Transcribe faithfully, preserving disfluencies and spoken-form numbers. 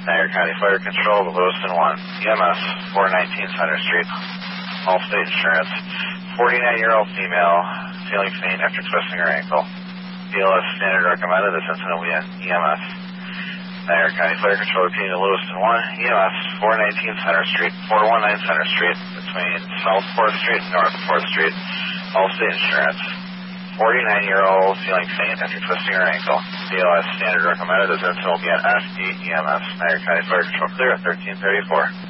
Niagara County Fire Control, the Lewiston one. E M S, four nineteen Center Street. Allstate Insurance. forty-nine-year-old female, feeling faint after twisting her ankle. B L S standard recommended. This incident will be an E M S. Niagara County Fire Control repeating the Lewiston one. E M S, four nineteen Center Street, four nineteen Center Street, between South fourth Street and North fourth Street. Allstate Insurance. forty-nine-year-old feeling faint after twisting her ankle. B L S standard recommended. This incident will be an S D E M S. Niagara County Fire Control clear at thirteen thirty-four.